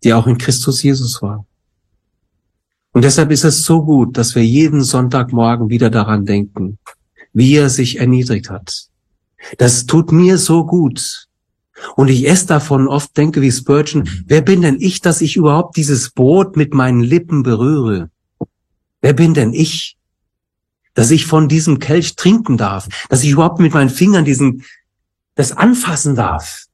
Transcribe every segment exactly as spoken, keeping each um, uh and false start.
die auch in Christus Jesus war. Und deshalb ist es so gut, dass wir jeden Sonntagmorgen wieder daran denken, wie er sich erniedrigt hat. Das tut mir so gut. Und ich esse davon oft, denke wie Spurgeon, wer bin denn ich, dass ich überhaupt dieses Brot mit meinen Lippen berühre? Wer bin denn ich, dass ich von diesem Kelch trinken darf? Dass ich überhaupt mit meinen Fingern diesen, das anfassen darf?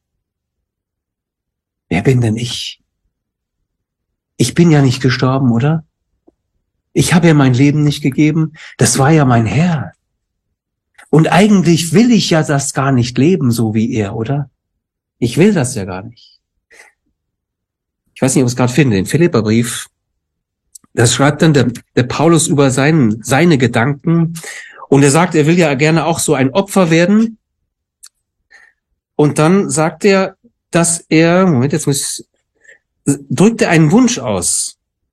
Wer bin denn ich? Ich bin ja nicht gestorben, oder? Ich habe ja mein Leben nicht gegeben. Das war ja mein Herr. Und eigentlich will ich ja das gar nicht leben, so wie er, oder? Ich will das ja gar nicht. Ich weiß nicht, ob ich es gerade finde, den Philipperbrief. Das schreibt dann der, der Paulus über seinen, seine Gedanken. Und er sagt, er will ja gerne auch so ein Opfer werden. Und dann sagt er, dass er, Moment, jetzt muss ich, drückt er einen Wunsch aus.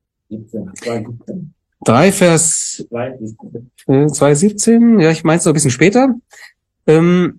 drei Vers zwei siebzehn, ja, ich meine es noch ein bisschen später. Ähm,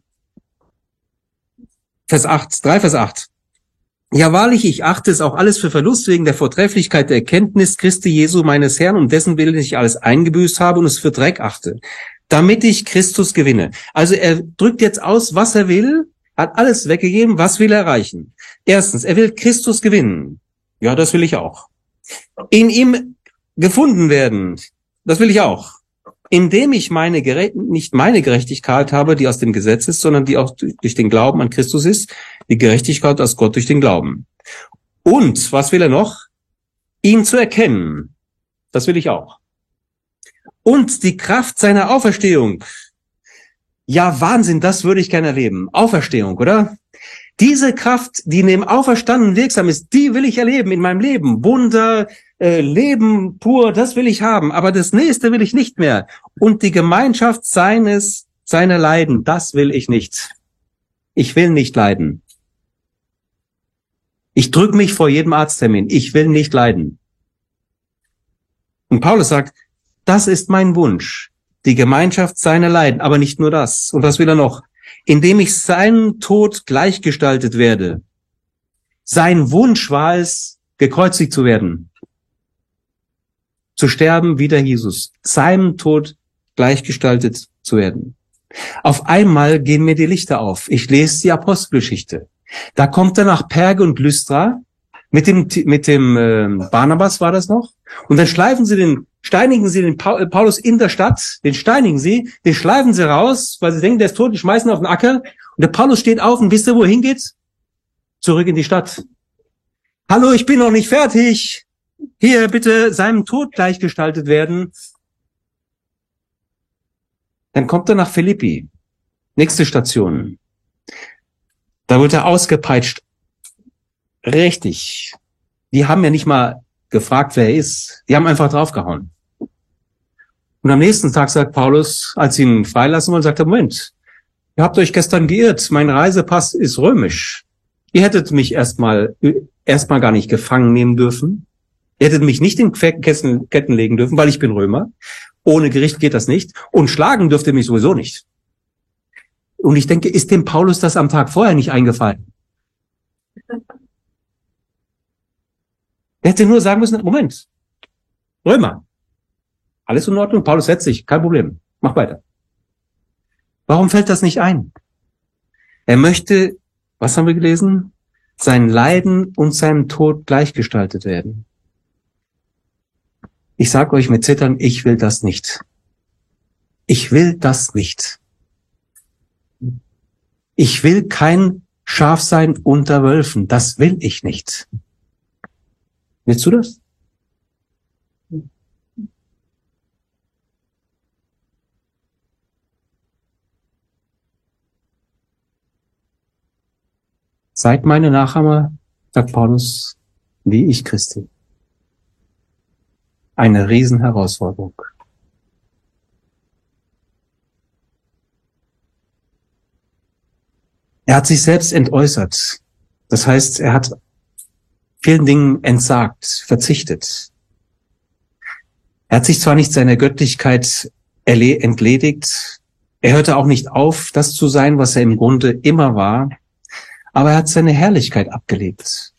Vers acht, drei Vers acht. Ja, wahrlich, ich achte es auch alles für Verlust wegen der Vortrefflichkeit der Erkenntnis Christi Jesu meines Herrn, um dessen Willen ich alles eingebüßt habe und es für Dreck achte, damit ich Christus gewinne. Also er drückt jetzt aus, was er will, hat alles weggegeben, was will er erreichen. Erstens, er will Christus gewinnen. Ja, das will ich auch. In ihm gefunden werden, das will ich auch. Indem ich meine Gere- nicht meine Gerechtigkeit habe, die aus dem Gesetz ist, sondern die auch durch den Glauben an Christus ist, die Gerechtigkeit aus Gott durch den Glauben. Und, was will er noch? Ihn zu erkennen. Das will ich auch. Und die Kraft seiner Auferstehung. Ja, Wahnsinn, das würde ich gerne erleben. Auferstehung, oder? Diese Kraft, die in dem Auferstandenen wirksam ist, die will ich erleben in meinem Leben. Wunder, äh, Leben pur, das will ich haben. Aber das nächste will ich nicht mehr. Und die Gemeinschaft seines, seiner Leiden, das will ich nicht. Ich will nicht leiden. Ich drücke mich vor jedem Arzttermin. Ich will nicht leiden. Und Paulus sagt, das ist mein Wunsch. Die Gemeinschaft seiner Leiden. Aber nicht nur das. Und was will er noch? Indem ich seinen Tod gleichgestaltet werde. Sein Wunsch war es, gekreuzigt zu werden. Zu sterben wie der Jesus. Seinem Tod gleichgestaltet zu werden. Auf einmal gehen mir die Lichter auf. Ich lese die Apostelgeschichte. Da kommt er nach Perge und Lystra. Mit dem, mit dem äh, Barnabas war das noch. Und dann schleifen sie den, steinigen sie den Paulus in der Stadt, den steinigen sie, den schleifen sie raus, weil sie denken, der ist tot, die schmeißen ihn auf den Acker. Und der Paulus steht auf und wisst ihr, wo er hingeht? Zurück in die Stadt. Hallo, ich bin noch nicht fertig. Hier, bitte seinem Tod gleichgestaltet werden. Dann kommt er nach Philippi. Nächste Station. Da wird er ausgepeitscht. Richtig. Die haben ja nicht mal gefragt, wer er ist. Die haben einfach draufgehauen. Und am nächsten Tag sagt Paulus, als sie ihn freilassen wollen, sagt er, Moment, ihr habt euch gestern geirrt, mein Reisepass ist römisch. Ihr hättet mich erstmal erstmal gar nicht gefangen nehmen dürfen. Ihr hättet mich nicht in Ketten legen dürfen, weil ich bin Römer. Ohne Gericht geht das nicht. Und schlagen dürft ihr mich sowieso nicht. Und ich denke, ist dem Paulus das am Tag vorher nicht eingefallen? Er hätte nur sagen müssen, Moment, Römer, alles in Ordnung, Paulus setzt sich, kein Problem, mach weiter. Warum fällt das nicht ein? Er möchte, was haben wir gelesen? Sein Leiden und seinem Tod gleichgestaltet werden. Ich sage euch mit Zittern, ich will das nicht. Ich will das nicht. Ich will kein Schaf sein unter Wölfen, das will ich nicht. Willst du das? Seid meine Nachahmer, sagt Paulus, wie ich Christi. Eine Riesenherausforderung. Er hat sich selbst entäußert. Das heißt, er hat vielen Dingen entsagt, verzichtet. Er hat sich zwar nicht seiner Göttlichkeit entledigt, er hörte auch nicht auf, das zu sein, was er im Grunde immer war, aber er hat seine Herrlichkeit abgelegt.